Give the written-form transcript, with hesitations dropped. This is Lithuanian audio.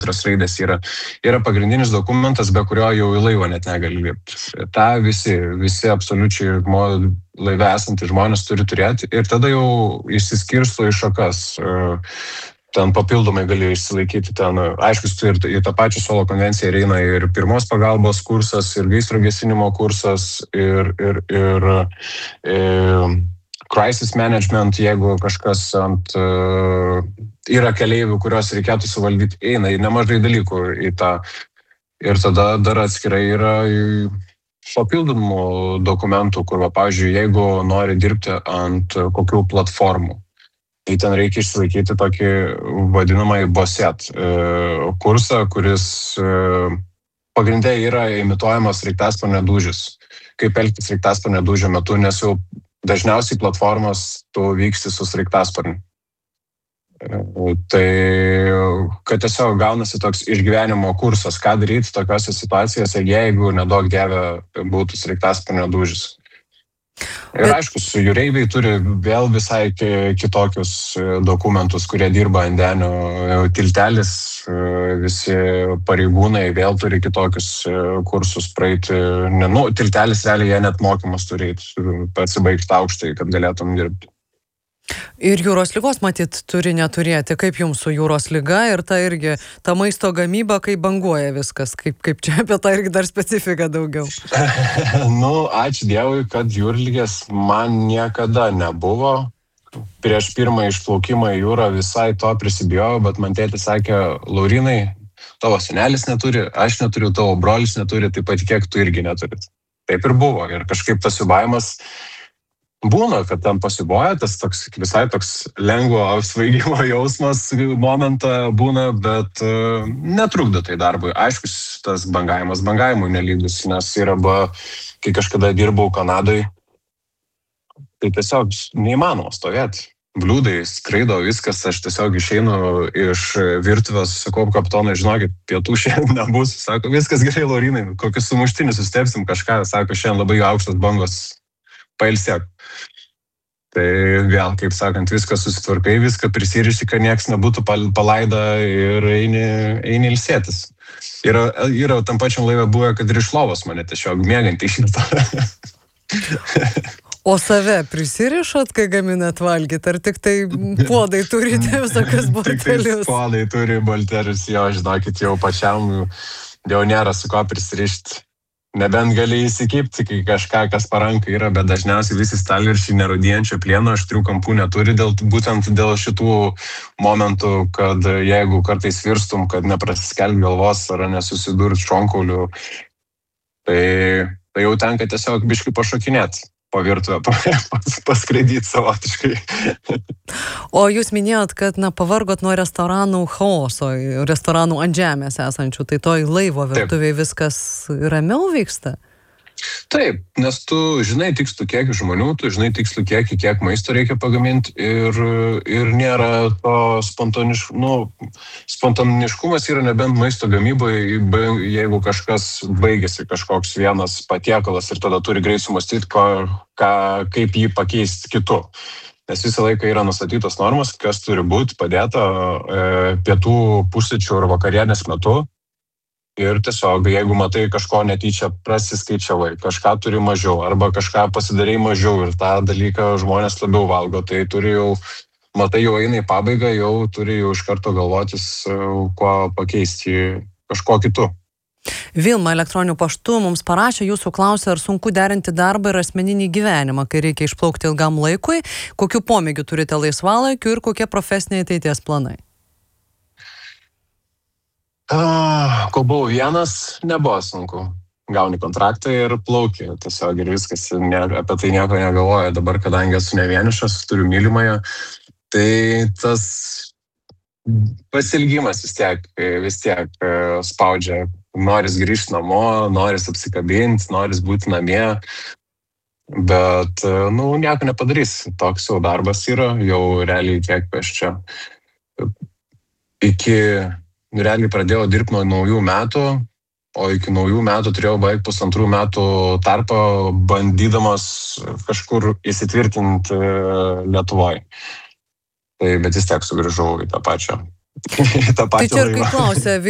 raidės yra pagrindinis dokumentas, be kurio jau į laivą net negali lipti. Ta visi absoliučiai laive esantys žmonės turi turėti ir tada jau išsiskirsto į šakas. Ten papildomai gali išsilaikyti ten, aišku, ir į tą pačią solo konvenciją eina ir pirmos pagalbos kursas, ir gaisro gesinimo kursas, ir crisis management, jeigu kažkas yra keleivių, kurios reikėtų suvaldyti, eina į nemažai dalykų į tą. Ir tada dar atskirai yra papildomų dokumentų, kur, pavyzdžiui, jeigu nori dirbti ant kokių platformų, tai ten reikia išsilaikyti tokį vadinamąjį BOSET kursą, kuris pagrindė yra imituojamas sraigtasparnio dūžis. Kaip elgtis sraigtasparnio dūžio metu, nes jau dažniausiai platformos tu vyksti su sraigtasparniu. Tai, kad tiesiog gaunasi toks išgyvenimo kursas, ką daryti tokiose situacijose, jeigu neduok dieve būtų sraigtasparnio dūžis. Ir aišku, su jūreiviai turi vėl visai kitokius dokumentus, kurie dirba ant denio. Tiltelis, visi pareigūnai vėl turi kitokius kursus praeiti. Tiltelis realiai jie net mokymus turi pasibaigti aukštai, kad galėtum dirbti. Ir jūros lygos, matyt, turi neturėti. Kaip jums su jūros lyga ir ta maisto gamyba, kai banguoja viskas? Kaip čia apie tą irgi dar specifiką daugiau? Ačiū Dievui, kad jūrlygės man niekada nebuvo. Prieš pirmą išplaukimą į jūrą visai to prisibijau, bet man tėtis sakė, Laurinai, tavo senelis neturi, aš neturiu, tavo brolis neturi, taip pat kiek tu irgi neturit. Taip ir buvo. Ir kažkaip tas įbaimas būna, kad tam pasiboja, tas visai toks lengvo apsvaigimo jausmas momentą būna, bet netrukdo tai darbui. Aišku, tas bangavimas bangavimui nelygus, nes kai kažkada dirbau Kanadai, tai tiesiog neįmanoma stovėti. Bliūdai skraido viskas, aš tiesiog išeinu iš virtuvės, sakau, kapitonai, žinokit, pietų šiandien nebus, sako, viskas gerai, Laurinai, kokius sumuštinius sustepsim kažką, sako, šiandien labai aukštas bangos, pailsėk. Tai vėl, kaip sakant, viską susitvarkai, viską prisiriši, kad nieks nebūtų palaida ir eini ilsėtis. Yra tam pačiam laive buvę, kad ir iš lovos mane tiesiog mėgantį išlito. O save prisirišot, kai gaminat valgyti, ar tik tai puodai turite visokius bolterius? Tik tai puodai turi bolterius, jo, žinokit, jau pačiam jau nėra su ko prisirišti. Nebent gali įsikipti, kai kažką, kas paranka yra, bet dažniausiai visi stalviršiai nerūdijančio plieno aštrių kampų neturi, būtent dėl šitų momentų, kad jeigu kartais virstum, kad neprasiskelb galvos ar nesusidurt šonkaulių, tai jau tenka tiesiog biškį pašokinėti po virtuvę, paskraidyti savotiškai. O jūs minėjot, kad pavargot nuo restoranų chaoso, restoranų ant žemės esančių, tai toj laivo virtuvėje viskas ramiau vyksta? Taip, nes tu žinai tikslų kiekį žmonių, tu žinai tikslų kiekį, kiek maisto reikia pagaminti ir nėra to spontaniškumas yra nebent maisto gamyboje, jeigu kažkas baigėsi, kažkoks vienas patiekalas ir tada turi greit sumastyti, kaip jį pakeisti kitu. Nes visą laiką yra nustatytos normos, kas turi būti padėta pietų, pusryčių ir vakarienės metu. Ir tiesiog, jeigu matai kažko netyčia prasiskaičiavai, kažką turi mažiau, arba kažką pasidarai mažiau ir tą dalyką žmonės labiau valgo, tai turi jau, matai, jau eina į pabaigą, jau turi jau iš karto galvotis, kuo pakeisti kažko kitu. Vilma elektroniniu paštu mums parašė, jūsų klausė, ar sunku derinti darbą ir asmeninį gyvenimą, kai reikia išplaukti ilgam laikui, kokių pomėgių turite laisvalaikių ir kokie profesiniai ateities planai? Kol buvau vienas, nebuvo sunku. Gauni kontraktą ir plauki. Tiesiog ir viskas, apie tai nieko negalvoju. Dabar, kadangi esu ne vienišas, turiu mylimąją, tai tas pasilgimas vis tiek spaudžia. Noris grįžti namo, noris apsikabinti, noris būti namie. Bet, nieko nepadarys. Toks jau darbas yra, jau realiai kiek aš čia realiai pradėjau dirbti nuo naujų metų, o iki naujų metų turėjau beveik 1,5 metų tarpą bandydamas kažkur įsitvirtinti Lietuvoje. Bet vis tiek sugrįžau į tą pačią Tai čia ir kai klausė